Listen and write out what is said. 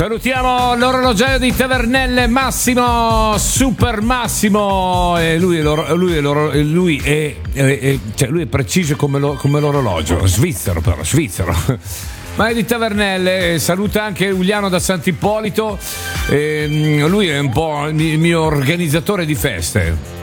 Salutiamo l'orologiaio di Tavernelle, Massimo, Super Massimo. Lui è preciso come l'orologio, svizzero però, svizzero. Ma è di Tavernelle. Saluta anche Uliano da Sant'Ippolito. Lui è un po' il mio organizzatore di feste.